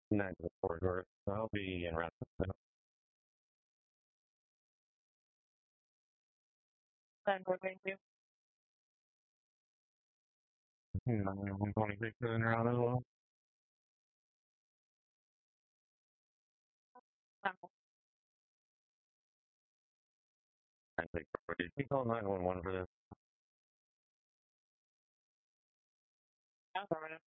9 to the corridor. I'll be in around. Thank you. 126 in around as well. I think you call 911 for this. Affirmative.